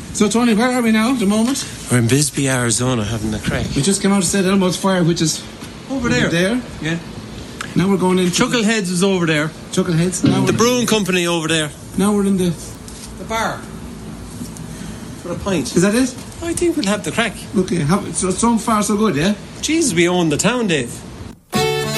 So, Tony, where are we now at the moment? We're in Bisbee, Arizona, having a crack. We just came out of St. Elmo's Fire, which is over there. Yeah. Now we're going in. Chuckleheads is over there. Chuckleheads. The brewing company over there. Now we're in the bar. For a pint. Is that it? I think we'll have the crack. Okay. So far so good, yeah? Jesus, we own the town, Dave.